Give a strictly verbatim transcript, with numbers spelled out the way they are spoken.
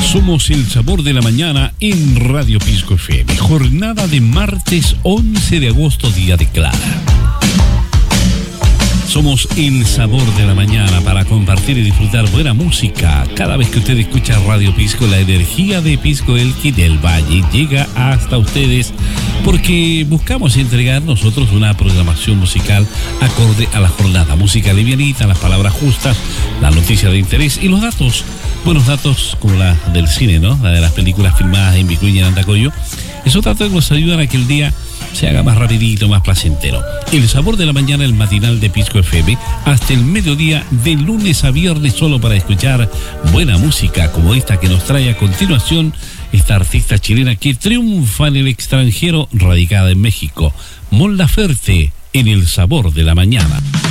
Somos el sabor de la mañana en Radio Pisco F M. Jornada de martes once de agosto, día de Clara. Somos el sabor de la mañana para compartir y disfrutar buena música. Cada vez que usted escucha Radio Pisco, la energía de Pisco Elqui del Valle llega hasta ustedes porque buscamos entregar nosotros una programación musical acorde a la jornada. Música livianita, las palabras justas, la noticia de interés y los datos. Buenos datos como la del cine, ¿no? La de las películas filmadas en Vicuña y en Andacollo. Esos datos nos ayudan a que el día se haga más rapidito, más placentero. El sabor de la mañana, el matinal de Pisco F M, hasta el mediodía, de lunes a viernes, solo para escuchar buena música como esta que nos trae a continuación esta artista chilena que triunfa en el extranjero, radicada en México, Mon Laferte, en el sabor de la mañana.